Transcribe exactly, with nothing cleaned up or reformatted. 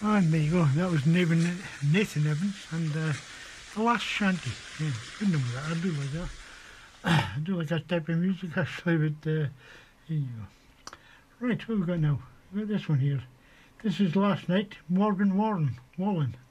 And there you go. That was Nathan, Nathan Evans and uh, The Last Shanty. Yeah, good number that. I do like that. I do like that type of music actually, but uh, here you go. Right, what have we got now? We've got this one here. This is Last Night, Morgan Warren, Wallen.